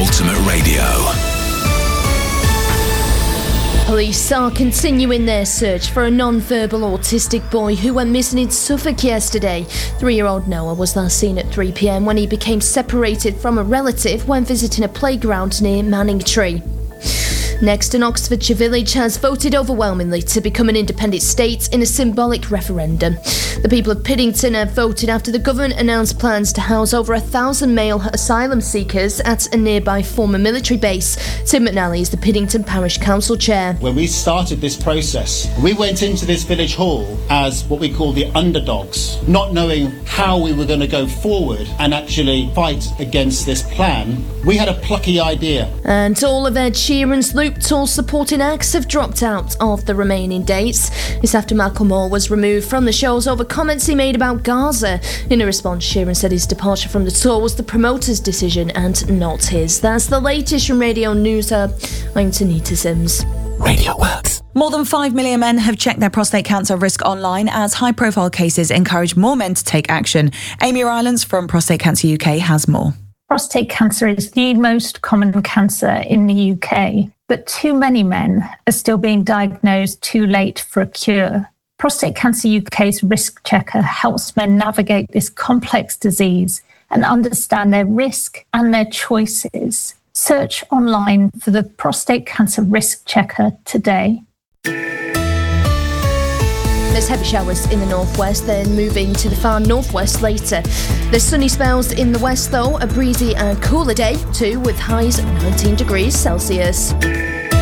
Ultimate Radio. Police are continuing their search for a non-verbal autistic boy who went missing in Suffolk yesterday. 3-year-old Noah was last seen at 3 p.m. when he became separated from a relative when visiting a playground near Manningtree. Next, an Oxfordshire village has voted overwhelmingly to become an independent state in a symbolic referendum. The people of Piddington have voted after the government announced plans to house over 1,000 male asylum seekers at a nearby former military base. Tim McNally is the Piddington Parish Council Chair. When we started this process, we went into this village hall as what we call the underdogs, not knowing how we were going to go forward and actually fight against this plan. We had a plucky idea. And all of Ed Sheeran's Loop Tour supporting acts have dropped out of the remaining dates. This after Malcolm Moore was removed from the shows over comments he made about Gaza. In a response, Sheeran said his departure from the tour was the promoter's decision and not his. That's the latest from Radio News Hub. I'm Tanita Sims. Radio Works. More than 5 million men have checked their prostate cancer risk online as high-profile cases encourage more men to take action. Amy Rylance from Prostate Cancer UK has more. Prostate cancer is the most common cancer in the UK, but too many men are still being diagnosed too late for a cure. Prostate Cancer UK's Risk Checker helps men navigate this complex disease and understand their risk and their choices. Search online for the Prostate Cancer Risk Checker today. There's heavy showers in the northwest, then moving to the far northwest later. There's sunny spells in the west though, a breezy and cooler day too, with highs of 19 degrees Celsius.